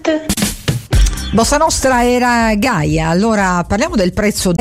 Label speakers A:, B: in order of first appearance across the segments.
A: Spot.
B: Bossa Nostra era Gaia, allora parliamo del prezzo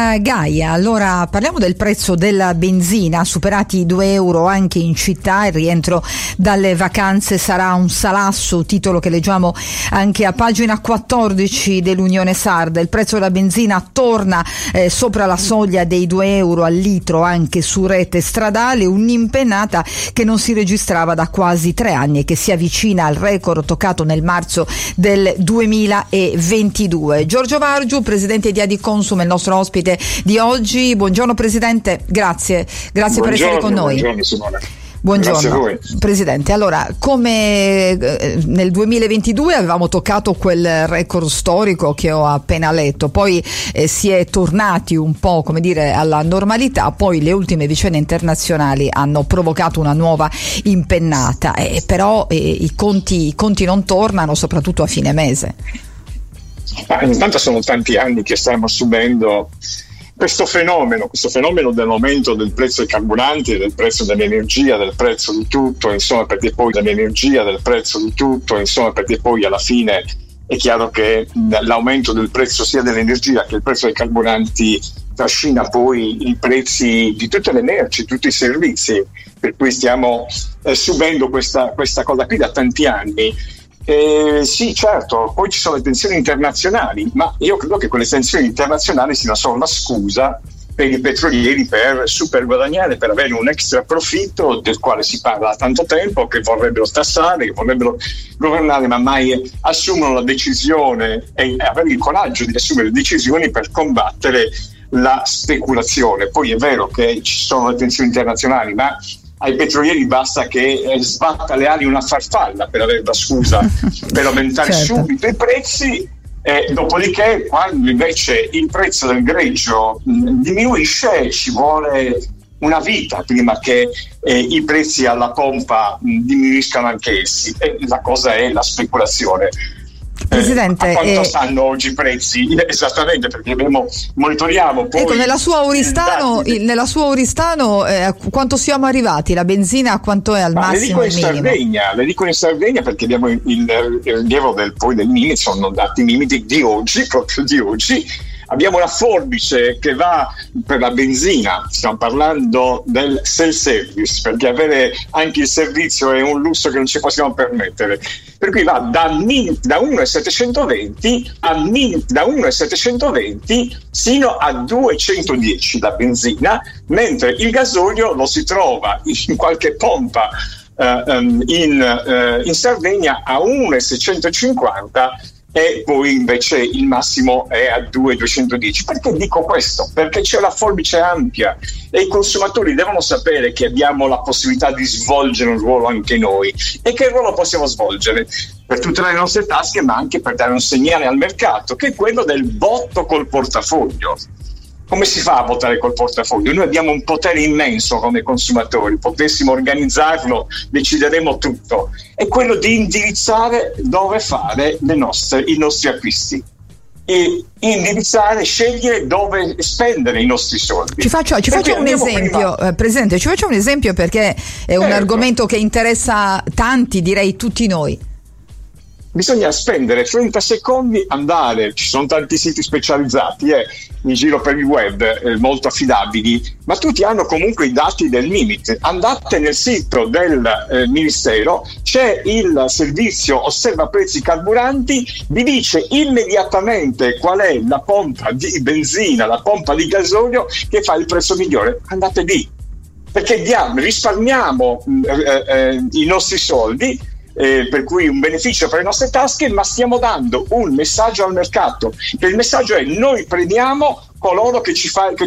B: della benzina, superati i 2 euro anche in città, il rientro dalle vacanze sarà un salasso, titolo che leggiamo anche a pagina 14 dell'Unione Sarda. Il prezzo della benzina torna sopra la soglia dei 2 euro al litro anche su rete stradale, un'impennata che non si registrava da quasi 3 anni e che si avvicina al record toccato nel marzo del 2022. Giorgio Vargiu, presidente di Adiconsum, è il nostro ospite di oggi. Buongiorno Presidente, grazie per essere con noi.
C: Buongiorno Simone.
B: Buongiorno Presidente. Allora, come nel 2022 avevamo toccato quel record storico che ho appena letto, poi si è tornati un po', come dire, alla normalità, poi le ultime vicende internazionali hanno provocato una nuova impennata, però i conti non tornano, soprattutto a fine mese.
C: Intanto sono tanti anni che stiamo subendo questo fenomeno dell'aumento del prezzo dei carburanti, del prezzo dell'energia, del prezzo di tutto, insomma, perché poi alla fine è chiaro che l'aumento del prezzo sia dell'energia che il prezzo dei carburanti trascina poi i prezzi di tutte le merci, tutti i servizi, per cui stiamo subendo questa cosa qui da tanti anni. Sì, certo, poi ci sono le tensioni internazionali, ma io credo che quelle tensioni internazionali siano solo una scusa per i petrolieri per super guadagnare, per avere un extra profitto del quale si parla da tanto tempo, che vorrebbero tassare, che vorrebbero governare, ma mai assumono la decisione e avere il coraggio di assumere decisioni per combattere la speculazione. Poi è vero che ci sono le tensioni internazionali, ma ai petrolieri basta che sbatta le ali una farfalla per avere la scusa per aumentare subito i prezzi, dopodiché quando invece il prezzo del greggio diminuisce ci vuole una vita prima che i prezzi alla pompa diminuiscano anche essi, e la cosa è la speculazione.
B: Presidente,
C: a quanto stanno oggi i prezzi? Esattamente, perché monitoriamo poi.
B: Ecco, nella sua Oristano quanto siamo arrivati? La benzina a quanto è al massimo?
C: Le dico in Sardegna perché abbiamo il rilievo del Mini, sono dati limiti di oggi, proprio di oggi. Abbiamo la forbice che va per la benzina, stiamo parlando del self-service, perché avere anche il servizio è un lusso che non ci possiamo permettere. Per cui va da 1,720 sino a 210 la benzina, mentre il gasolio lo si trova in qualche pompa in Sardegna a 1,650 e poi invece il massimo è a 2,210. Perché dico questo? Perché c'è la forbice ampia e i consumatori devono sapere che abbiamo la possibilità di svolgere un ruolo anche noi. E che ruolo possiamo svolgere? Per tutelare le nostre tasche, ma anche per dare un segnale al mercato, che è quello del voto col portafoglio. Come si fa a votare col portafoglio? Noi abbiamo un potere immenso come consumatori, potessimo organizzarlo, decideremo tutto. È quello di indirizzare dove fare i nostri acquisti e scegliere dove spendere i nostri soldi.
B: Ci faccia un esempio, Presidente, ci faccia un esempio, perché è un argomento che interessa tanti, direi tutti noi.
C: Bisogna spendere 30 secondi, ci sono tanti siti specializzati in giro per il web, molto affidabili, ma tutti hanno comunque i dati del limite. Andate nel sito del Ministero, c'è il servizio Osserva Prezzi Carburanti, vi dice immediatamente qual è la pompa di benzina, la pompa di gasolio che fa il prezzo migliore. Andate lì, perché risparmiamo i nostri soldi, per cui un beneficio per le nostre tasche, ma stiamo dando un messaggio al mercato, che il messaggio è: noi premiamo coloro che ci